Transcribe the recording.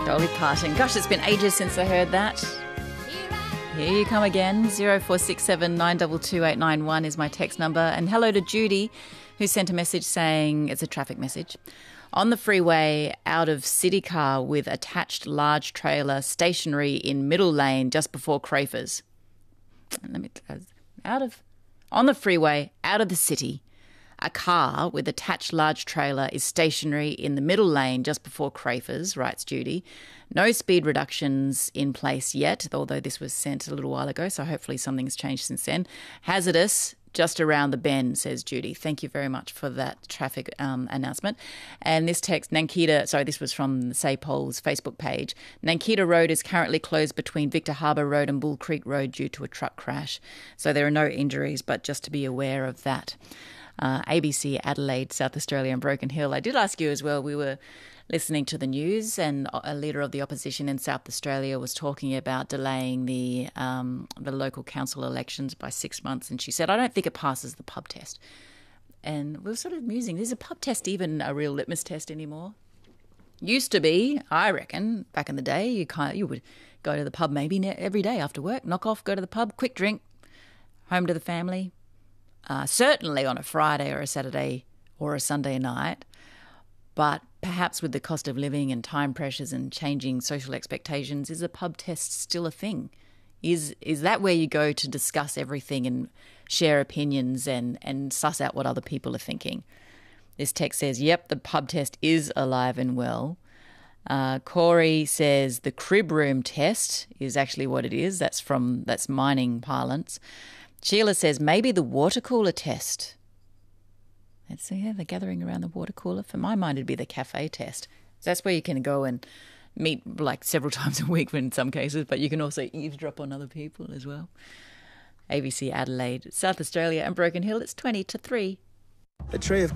Dolly Parton. Gosh, it's been ages since I heard that. Here you come again. 0467 922 891 is my text number. And hello to Judy, who sent a message saying, it's a traffic message, on the freeway out of city car with attached large trailer stationary in middle lane just before Crafers. On the freeway out of the city, a car with attached large trailer is stationary in the middle lane just before Crafers, writes Judy. No speed reductions in place yet, although this was sent a little while ago, so hopefully something's changed since then. Hazardous just around the bend, says Judy. Thank you very much for that traffic announcement. And this text, this was from the SAPOL's Facebook page. Nankita Road is currently closed between Victor Harbour Road and Bull Creek Road due to a truck crash. So there are no injuries, but just to be aware of that. ABC, Adelaide, South Australia and Broken Hill. I did ask you as well, we were listening to the news and a leader of the opposition in South Australia was talking about delaying the local council elections by 6 months, and she said, I don't think it passes the pub test. And we were sort of musing, is a pub test even a real litmus test anymore? Used to be, I reckon, back in the day, you would go to the pub maybe every day after work, knock off, go to the pub, quick drink, home to the family. Certainly on a Friday or a Saturday or a Sunday night, but perhaps with the cost of living and time pressures and changing social expectations, is a pub test still a thing? Is that where you go to discuss everything and share opinions and suss out what other people are thinking? This text says, yep, the pub test is alive and well. Corey says the crib room test is actually what it is. That's mining parlance. Sheila says maybe the water cooler test. They're gathering around the water cooler. For my mind, it'd be the cafe test. That's where you can go and meet like several times a week in some cases, but you can also eavesdrop on other people as well. ABC Adelaide, South Australia and Broken Hill, it's 20 to 3. A tray of